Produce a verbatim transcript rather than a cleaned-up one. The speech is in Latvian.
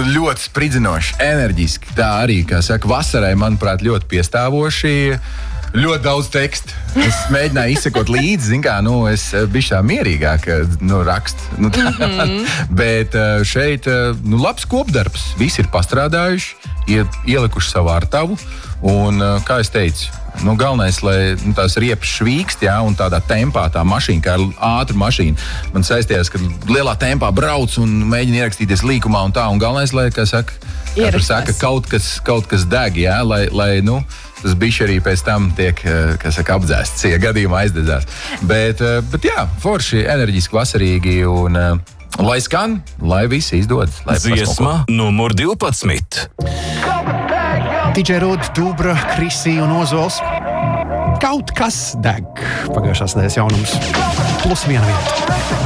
ļoti spridzinoši, enerģiski. Tā arī, kā saka, vasarai, manuprāt, ļoti piestāvoši. Ļoti daudz tekstu. Es mēģināju izsekot līdzi, zin kā, nu, es biju tā mierīgāk, nu, rakst. Nu, tā, mm-hmm. Bet šeit, nu, labs kopdarbs. Visi ir pastrādājuši, ielikuši savu artavu, un, kā es teicu, nu, galvenais, lai nu, tās riepas švīkst, jā, un tādā tempā tā mašīna, kā ātra mašīna. Man saistījās, ka lielā tempā brauc un mēģina ierakstīties līkumā un tā, un galvenais, lai, kā saka, saka kaut, kas, kaut kas deg, jā, lai, lai, nu, tas bišķi arī pēc tam tiek, kā saka, apdzēsts, ja gadījumā aizdedzās. Bet, bet jā, forši, enerģiski, vasarīgi, un lai skan, lai visi izdodas. Dziesma numur divpadsmit. D J Rud, Dubra, Krisī un Ozols. Kaut kas deg. Pagājušās nedēļas jaunums. Plus viena vieta.